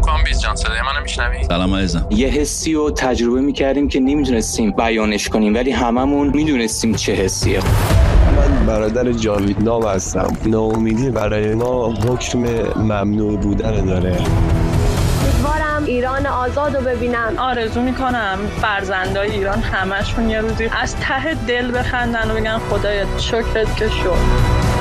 کامبیز جان، صدای منو میشنوی؟ سلام عزیزم. یه حسی رو تجربه میکردیم که نمیدونستیم بیانش کنیم، ولی هممون میدونستیم چه حسیه. من برادر جاوید نام هستم. ناامیدی برای ما حکم ممنوع بودن داره. امیدوارم ایران آزاد رو ببینم. آرزو میکنم فرزندای ایران همشون یه روزی از ته دل بخندن و بگن خدایا شکرت که شد.